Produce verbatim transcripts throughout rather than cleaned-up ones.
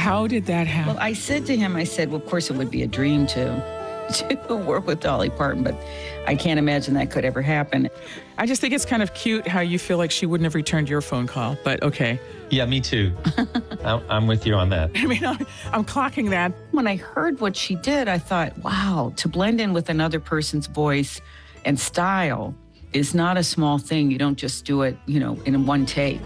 How did that happen? Well, I said to him, I said, well, of course it would be a dream to, to work with Dolly Parton, but I can't imagine that could ever happen. I just think it's kind of cute how you feel like she wouldn't have returned your phone call, but okay. Yeah, me too. I'm with you on that. I mean, I'm, I'm clocking that. When I heard what she did, I thought, wow, to blend in with another person's voice and style is not a small thing. You don't just do it, you know, in one take.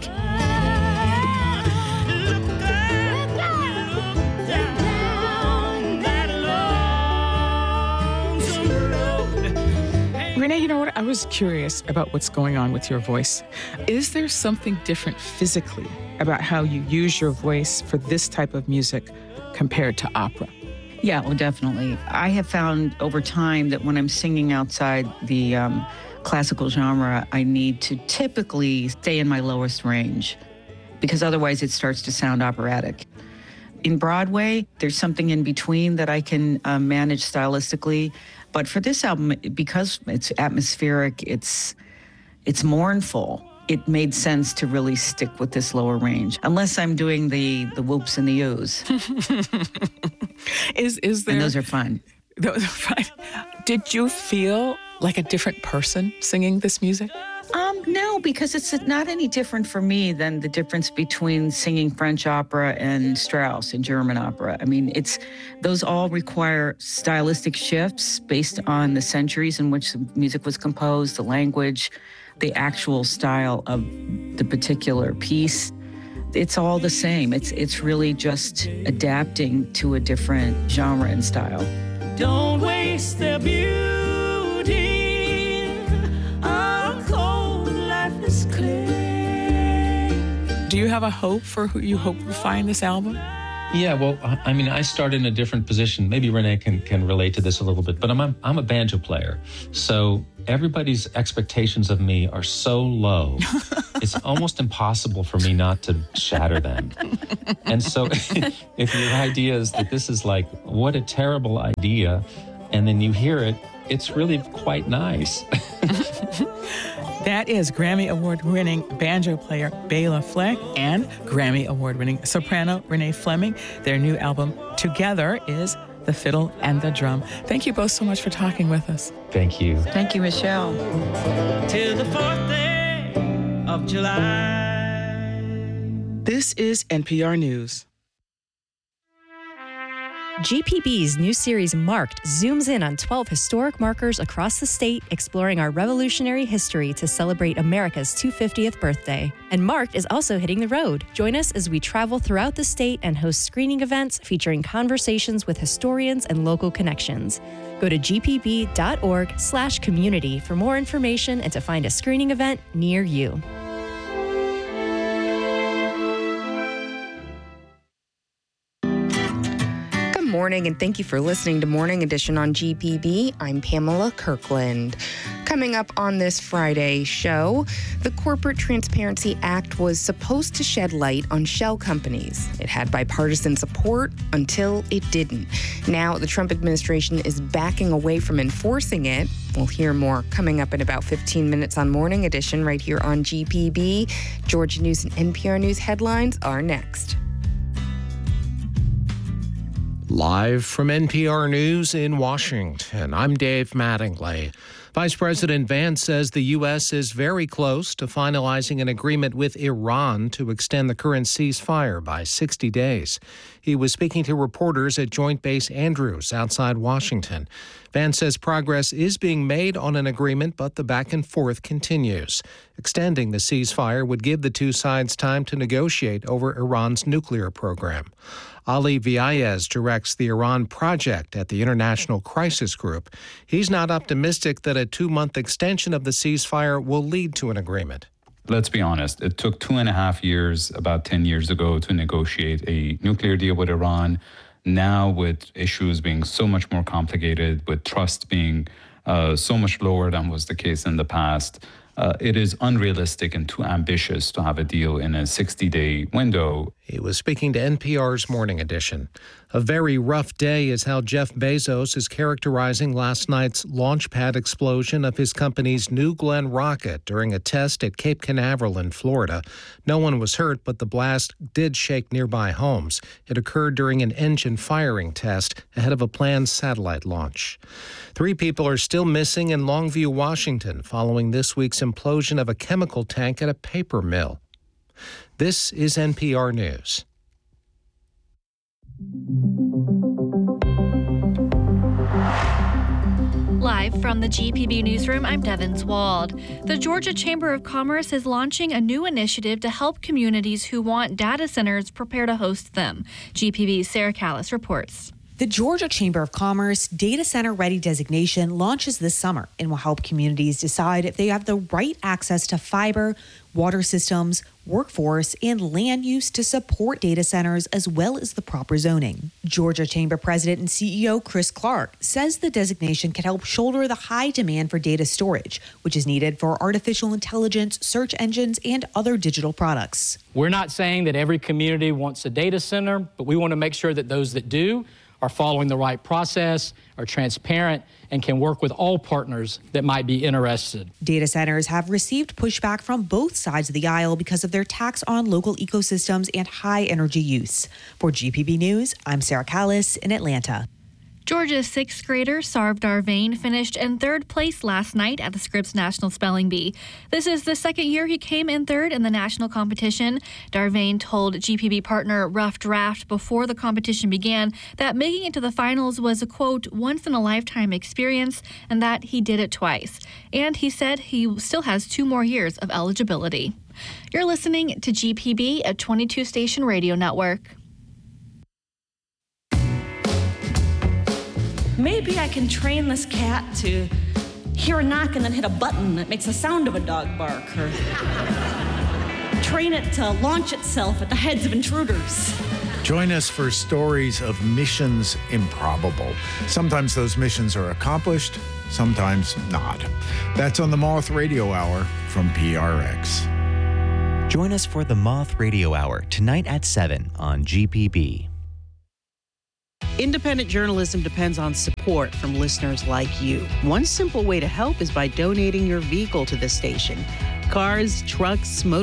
Renee, you know what? I was curious about what's going on with your voice. Is there something different physically about how you use your voice for this type of music compared to opera? Yeah, well, definitely. I have found over time that when I'm singing outside the um, classical genre, I need to typically stay in my lowest range because otherwise it starts to sound operatic. In Broadway, there's something in between that I can uh, manage stylistically. But for this album, because it's atmospheric, it's it's mournful, it made sense to really stick with this lower range, unless I'm doing the the whoops and the oohs. is is there? And those are fun. Those are fun. Did you feel like a different person singing this music? Um, no, because it's not any different for me than the difference between singing French opera and Strauss and German opera. I mean, it's those all require stylistic shifts based on the centuries in which the music was composed, the language, the actual style of the particular piece. It's all the same. It's it's really just adapting to a different genre and style. Don't waste the beauty. Do you have a hope for who you hope will find this album? Yeah, well, I mean, I started in a different position. Maybe Renee can, can relate to this a little bit, but I'm a, I'm a banjo player. So everybody's expectations of me are so low, it's almost impossible for me not to shatter them. And so if your idea is that this is like, what a terrible idea, and then you hear it, it's really quite nice. That is Grammy Award-winning banjo player Bela Fleck and Grammy Award-winning soprano Renee Fleming. Their new album together is The Fiddle and the Drum. Thank you both so much for talking with us. Thank you. Thank you, Michelle. Till the fourth day of July. This is N P R News. G P B's new series Marked zooms in on twelve historic markers across the state, exploring our revolutionary history to celebrate America's two hundred fiftieth birthday. And Marked is also hitting the road. Join us as we travel throughout the state and host screening events featuring conversations with historians and local connections. Go to gpb.org slash community for more information and to find a screening event near you. Morning, and thank you for listening to Morning Edition on G P B. I'm Pamela Kirkland. Coming up on this Friday show, the Corporate Transparency Act was supposed to shed light on shell companies. It had bipartisan support until it didn't. Now the Trump administration is backing away from enforcing it. We'll hear more coming up in about fifteen minutes on Morning Edition right here on G P B. Georgia News and N P R News headlines are next. Live from N P R News in Washington, I'm Dave Mattingly. Vice President Vance says the U S is very close to finalizing an agreement with Iran to extend the current ceasefire by sixty days. He was speaking to reporters at Joint Base Andrews outside Washington. Vance says progress is being made on an agreement, but the back and forth continues. Extending the ceasefire would give the two sides time to negotiate over Iran's nuclear program. Ali Viayez directs the Iran project at the International Crisis Group. He's not optimistic that a two-month extension of the ceasefire will lead to an agreement. Let's be honest, it took two and a half years, about ten years ago, to negotiate a nuclear deal with Iran. Now, with issues being so much more complicated, with trust being uh, so much lower than was the case in the past, uh, it is unrealistic and too ambitious to have a deal in a sixty-day window. He was speaking to N P R's Morning Edition. A very rough day is how Jeff Bezos is characterizing last night's launch pad explosion of his company's New Glenn rocket during a test at Cape Canaveral in Florida. No one was hurt, but the blast did shake nearby homes. It occurred during an engine firing test ahead of a planned satellite launch. Three people are still missing in Longview, Washington, following this week's implosion of a chemical tank at a paper mill. This is N P R News. Live from the G P B newsroom, I'm Devin Wald. The Georgia Chamber of Commerce is launching a new initiative to help communities who want data centers prepare to host them. G P B's Sarah Callis reports. The Georgia Chamber of Commerce Data Center Ready designation launches this summer and will help communities decide if they have the right access to fiber, water systems, workforce, and land use to support data centers as well as the proper zoning. Georgia Chamber President and C E O Chris Clark says the designation can help shoulder the high demand for data storage, which is needed for artificial intelligence, search engines, and other digital products. We're not saying that every community wants a data center, but we want to make sure that those that do are following the right process, are transparent, and can work with all partners that might be interested. Data centers have received pushback from both sides of the aisle because of their tax on local ecosystems and high energy use. For G P B News, I'm Sarah Callis in Atlanta. Georgia's sixth grader Sarv Darvain finished in third place last night at the Scripps National Spelling Bee. This is the second year he came in third in the national competition. Darvain told G P B partner Rough Draft before the competition began that making it to the finals was a, quote, once-in-a-lifetime experience, and that he did it twice. And he said he still has two more years of eligibility. You're listening to G P B, a twenty-two station radio network. Maybe I can train this cat to hear a knock and then hit a button that makes the sound of a dog bark, or train it to launch itself at the heads of intruders. Join us for stories of missions improbable. Sometimes those missions are accomplished, sometimes not. That's on the Moth Radio Hour from P R X. Join us for the Moth Radio Hour tonight at seven on G P B. Independent journalism depends on support from listeners like you. One simple way to help is by donating your vehicle to the station. Cars, trucks, motor